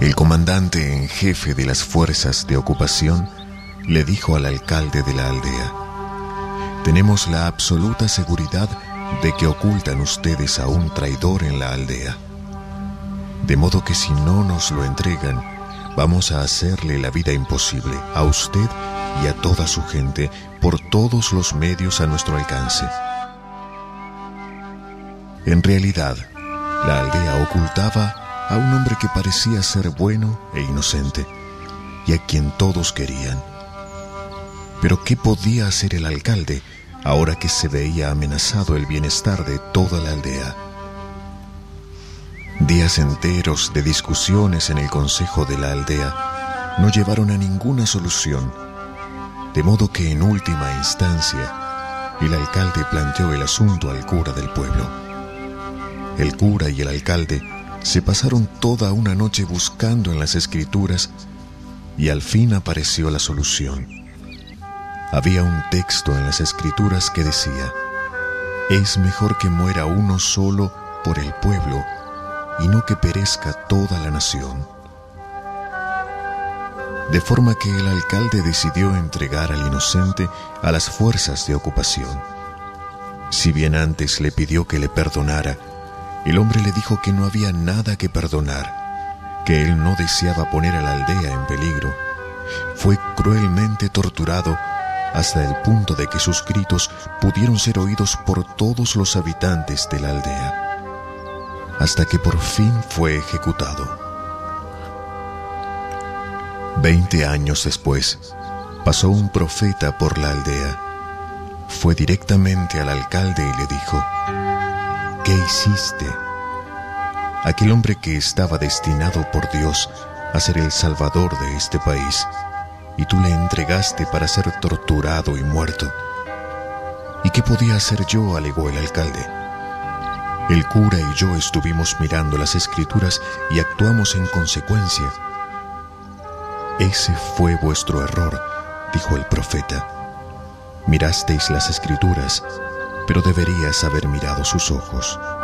El comandante en jefe de las fuerzas de ocupación le dijo al alcalde de la aldea: tenemos la absoluta seguridad de que ocultan ustedes a un traidor en la aldea. De modo que si no nos lo entregan, vamos a hacerle la vida imposible a usted y a toda su gente por todos los medios a nuestro alcance. En realidad, la aldea ocultaba a un hombre que parecía ser bueno e inocente y a quien todos querían. Pero ¿qué podía hacer el alcalde ahora que se veía amenazado el bienestar de toda la aldea? Días enteros de discusiones en el consejo de la aldea no llevaron a ninguna solución, de modo que en última instancia el alcalde planteó el asunto al cura del pueblo. El cura y el alcalde se pasaron toda una noche buscando en las escrituras y al fin apareció la solución. Había un texto en las escrituras que decía: es mejor que muera uno solo por el pueblo y no que perezca toda la nación. De forma que el alcalde decidió entregar al inocente a las fuerzas de ocupación. Si bien antes le pidió que le perdonara, el hombre le dijo que no había nada que perdonar, que él no deseaba poner a la aldea en peligro. Fue cruelmente torturado hasta el punto de que sus gritos pudieron ser oídos por todos los habitantes de la aldea, hasta que por fin fue ejecutado. 20 años después, pasó un profeta por la aldea. Fue directamente al alcalde y le dijo: ¿qué hiciste? Aquel hombre que estaba destinado por Dios a ser el salvador de este país, y tú le entregaste para ser torturado y muerto. ¿Y qué podía hacer yo?, alegó el alcalde. El cura y yo estuvimos mirando las escrituras y actuamos en consecuencia. Ese fue vuestro error, dijo el profeta. Mirasteis las escrituras, pero deberías haber mirado sus ojos.